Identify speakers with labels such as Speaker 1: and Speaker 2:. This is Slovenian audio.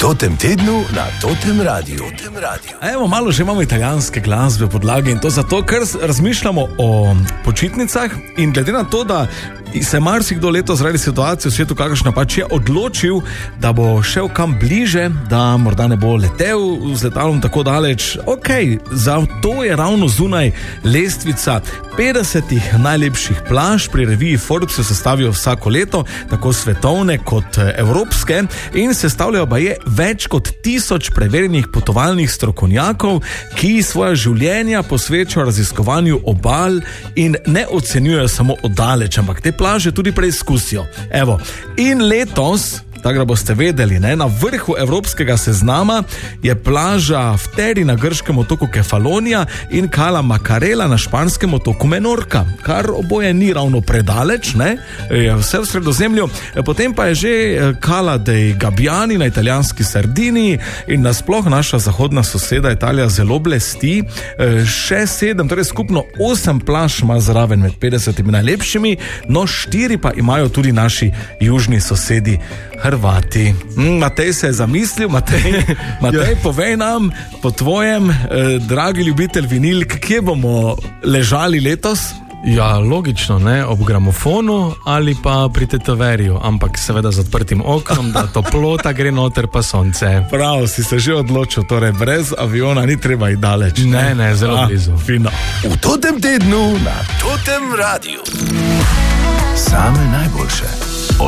Speaker 1: Totem tednu na Totem Radiu.
Speaker 2: Evo, malo že imamo italijanske glasbe podlage in to zato, ker razmišljamo o počitnicah in glede na to, da se marsikdo letos zaradi situacije v svetu, kakršna pač je, odločil, da bo šel kam bliže, da morda ne bo letel z letalom tako daleč. Ok, za to je ravno zunaj lestvica 50 najlepših plaž. Pri reviji Forbes se sestavijo vsako leto, tako svetovne kot evropske, in sestavljajo baje več kot 1000 preverjenih potovalnih strokovnjakov, ki svoja življenja posvečajo raziskovanju obal in ne ocenjujejo samo oddaleč, ampak te plaže tudi preizkusijo. Evo, in letos, tako da boste vedeli, na vrhu evropskega seznama je plaža Fteri na grškem otoku Kefalonija in Cala Macarela na španskem otoku Menorca, kar oboje ni ravno predaleč, je vse v Sredozemlju. Potem pa je že Cala dei Gabbiani na italijanski Sardiniji in nasploh naša zahodna soseda Italija zelo blesti. Še 7, torej skupno 8 plaž ima zraven med 50 najlepšimi, no 4 pa imajo tudi naši južni sosedi Hrvati. Matej se je zamislil. Matej, povej nam po tvojem, dragi ljubitelj vinilk, kje bomo ležali letos?
Speaker 3: Ja, logično, ob gramofonu ali pa pri tetoverju, ampak seveda z odprtim oknom, da toplota gre noter pa sonce.
Speaker 2: Prav, si se že odločil, torej brez aviona ni treba iti daleč.
Speaker 3: Ne, zelo blizu.
Speaker 2: Fino.
Speaker 1: V Totem tednu na Totem Radiu. Same najboljše.